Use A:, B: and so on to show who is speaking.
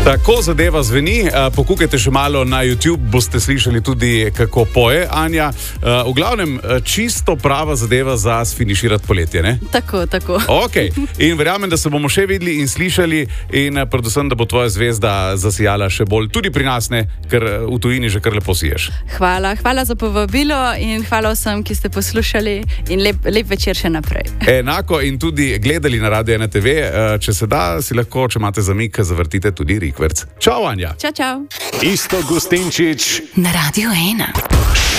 A: Tako zadeva zveni. Pokukajte še malo na YouTube, boste slišali tudi, kako poje Anja. V glavnem, čisto prava zadeva za sfiniširati poletje, ne?
B: Tako.
A: Okay. In verjamem, da se bomo še videli in slišali in predvsem, da bo tvoja zvezda zasijala še bolj. Tudi pri nas, ne? Ker v tujini že kar lepo siješ.
B: Hvala za povabilo in hvala vsem, ki ste poslušali in lep večer še naprej.
A: Enako in tudi gledali na Radio 1 TV. Če se da, si lahko, če imate zamik, zavrtite tudi Rikverc. Čau, Anja.
B: Čau.
C: Iztok Gustinčič
D: na Radio 1.